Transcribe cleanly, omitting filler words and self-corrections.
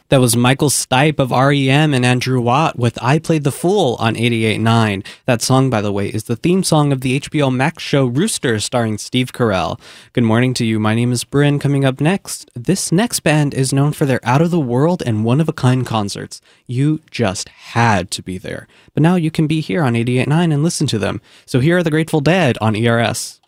That was Michael Stipe of REM and Andrew Watt with I Played the Fool on 88.9. That song, by the way, is the theme song of the HBO Max show Rooster starring Steve Carell. Good morning to you. My name is Bryn. Coming up next, this next band is known for their out-of-the-world and one-of-a-kind concerts. You just had to be there. But now you can be here on 88.9 and listen to them. So here are the Grateful Dead on ERS.